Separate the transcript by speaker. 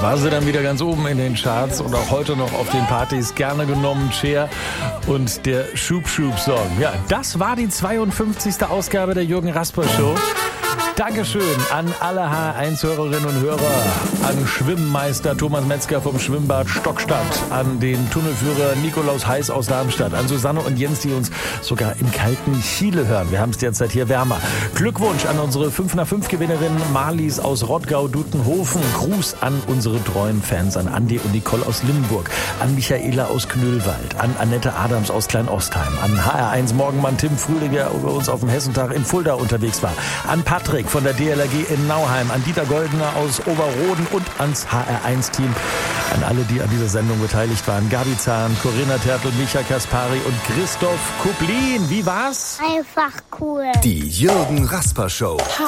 Speaker 1: war sie dann wieder ganz oben in den Charts und auch heute noch auf den Partys gerne genommen. Cher und der Schub-Schub-Song. Ja, das war die 52. Ausgabe der Jürgen Rasper Show. Dankeschön an alle H1-Hörerinnen und Hörer, an Schwimmmeister Thomas Metzger vom Schwimmbad Stockstadt, an den Tunnelführer Nikolaus Heiß aus Darmstadt, an Susanne und Jens, die uns sogar im kalten Chile hören. Wir haben es derzeit hier wärmer. Glückwunsch an unsere 5x5-Gewinnerin Marlies aus Rottgau-Dutenhofen. Gruß an unsere treuen Fans, an Andi und Nicole aus Limburg, an Michaela aus Knüllwald, an Annette Adams aus Kleinostheim, an HR1 Morgenmann Tim Frühlinger, der bei uns auf dem Hessentag in Fulda unterwegs war, an Patrick von der DLRG in Nauheim, an Dieter Goldener aus Oberroden und ans HR1-Team, an alle, die an dieser Sendung beteiligt waren. Gabi Zahn, Corinna Tertl, Micha Kaspari und Christoph Kuplin. Wie war's?
Speaker 2: Einfach cool.
Speaker 3: Die Jürgen Rasper Show.